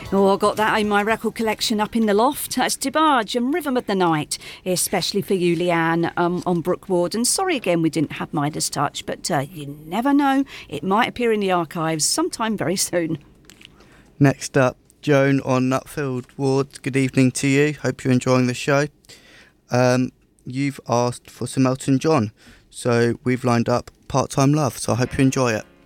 Oh, I got that in my record collection up in the loft. That's DeBarge and Rhythm of the Night, especially for you, Leanne, on Brookward. And sorry again we didn't have Midas Touch, but you never know. It might appear in the archives sometime very soon. Next up, Joan on Nutfield Ward. Good evening to you. Hope you're enjoying the show. You've asked for some Elton John, so we've lined up Part-Time Love, so I hope you enjoy it.